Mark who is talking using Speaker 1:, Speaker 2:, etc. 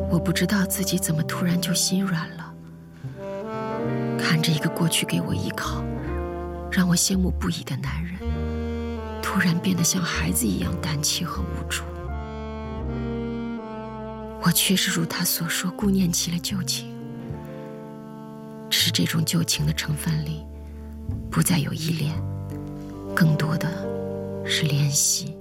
Speaker 1: 我不知道自己怎么突然就心软了，看着一个过去给我依靠、让我羡慕不已的男人，突然变得像孩子一样胆怯和无助。我确实如他所说，顾念起了旧情，只是这种旧情的成分里，不再有依恋，更多的是怜惜。